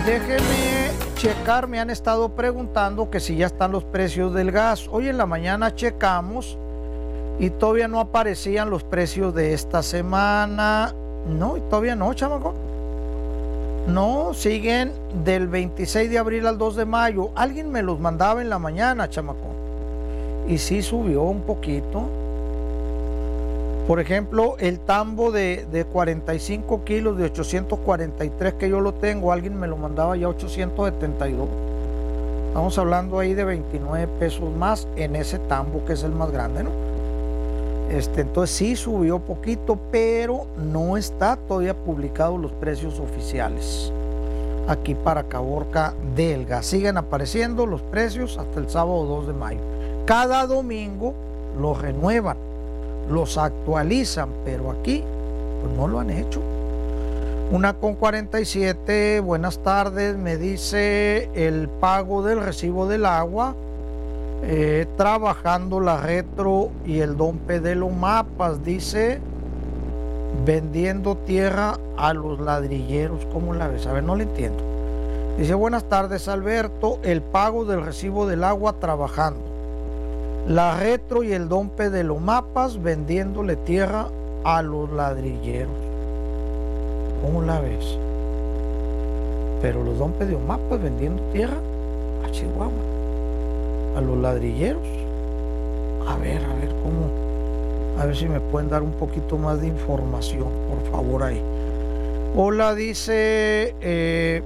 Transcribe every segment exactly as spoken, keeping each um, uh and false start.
Déjeme checar, me han estado preguntando que si ya están los precios del gas. Hoy en la mañana checamos y todavía no aparecían los precios de esta semana. No, y todavía no, chamaco. No, siguen del veintiséis de abril al dos de mayo. Alguien me los mandaba en la mañana, chamaco. Y sí subió un poquito. Por ejemplo, el tambo de, de cuarenta y cinco kilos de ochocientos cuarenta y tres que yo lo tengo, alguien me lo mandaba ya a ochocientos setenta y dos. Estamos hablando ahí de veintinueve pesos más en ese tambo que es el más grande, ¿no? Este, entonces sí subió poquito, pero no está todavía publicados los precios oficiales aquí para Caborca del gas. Siguen apareciendo los precios hasta el sábado dos de mayo. Cada domingo los renuevan, los actualizan, pero aquí pues no lo han hecho. Una con cuarenta y siete, buenas tardes, me dice el pago del recibo del agua, eh, trabajando la retro y el dompe de los mapas, dice, vendiendo tierra a los ladrilleros. ¿Cómo la ves? A ver, no le entiendo. Dice, buenas tardes, Alberto, el pago del recibo del agua trabajando, la retro y el dompe de los mapas, vendiéndole tierra a los ladrilleros. ¿Cómo la ves? Pero los dompes de los mapas vendiendo tierra a Chihuahua, a los ladrilleros. A ver, a ver cómo, a ver si me pueden dar un poquito más de información, por favor, ahí. Hola, dice, eh,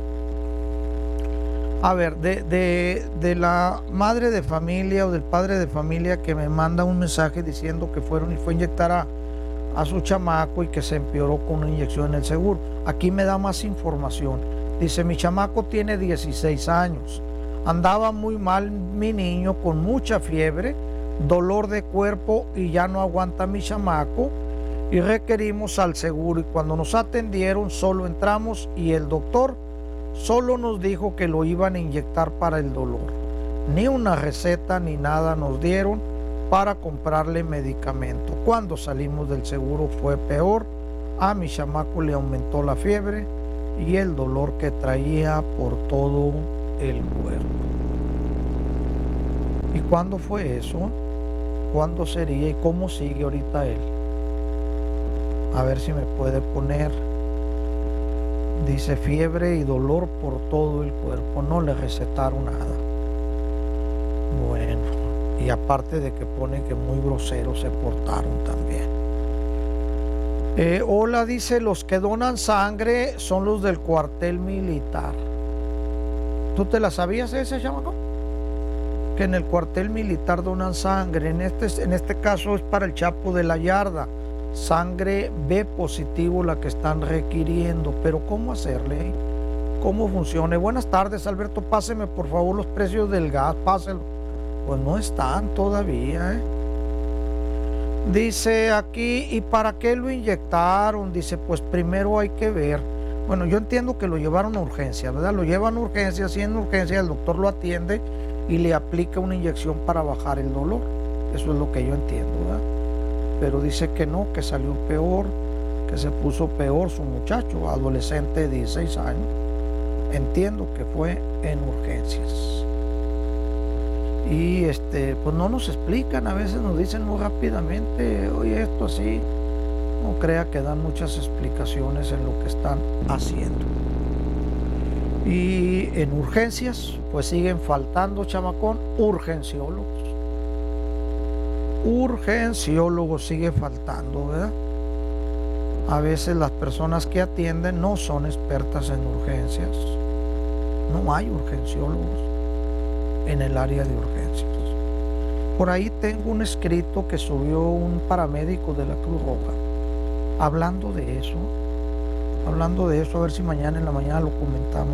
a ver, de, de, de la madre de familia o del padre de familia que me manda un mensaje diciendo que fueron y fue a inyectar a, a su chamaco y que se empeoró con una inyección en el seguro. Aquí me da más información. Dice, mi chamaco tiene dieciséis años. Andaba muy mal mi niño, con mucha fiebre, dolor de cuerpo y ya no aguanta mi chamaco y requerimos al seguro. Y cuando nos atendieron solo entramos y el doctor solo nos dijo que lo iban a inyectar para el dolor. Ni una receta ni nada nos dieron para comprarle medicamento. Cuando salimos del seguro fue peor. A mi chamaco le aumentó la fiebre y el dolor que traía por todo el cuerpo. ¿Y cuándo fue eso? ¿Cuándo sería y cómo sigue ahorita él? A ver si me puede poner. Dice fiebre y dolor por todo el cuerpo. No le recetaron nada. Bueno, y aparte de que pone que muy groseros se portaron también. Eh, hola, dice, los que donan sangre son los del cuartel militar. ¿Tú te la sabías ese, chamaco? Que en el cuartel militar donan sangre. En este, en este caso es para el Chapo de la Yarda. Sangre B positivo la que están requiriendo. Pero ¿cómo hacerle? ¿Cómo funciona? Buenas tardes, Alberto. Páseme por favor los precios del gas. Páselo. Pues no están todavía, ¿eh? Dice aquí, ¿y para qué lo inyectaron? Dice, pues primero hay que ver. Bueno, yo entiendo que lo llevaron a urgencia, ¿verdad? Lo llevan a urgencia, si en urgencia el doctor lo atiende y le aplica una inyección para bajar el dolor. Eso es lo que yo entiendo, ¿verdad? Pero dice que no, que salió peor, que se puso peor su muchacho, adolescente de dieciséis años. Entiendo que fue en urgencias. Y este, pues no nos explican, a veces nos dicen muy rápidamente, oye, esto así. No crea que dan muchas explicaciones en lo que están haciendo. Y en urgencias, pues siguen faltando, chamacón, urgenciólogos. Urgenciólogos sigue faltando, ¿verdad? A veces las personas que atienden no son expertas en urgencias. No hay urgenciólogos en el área de urgencias. Por ahí tengo un escrito que subió un paramédico de la Cruz Roja, hablando de eso, hablando de eso, a ver si mañana en la mañana lo comentamos.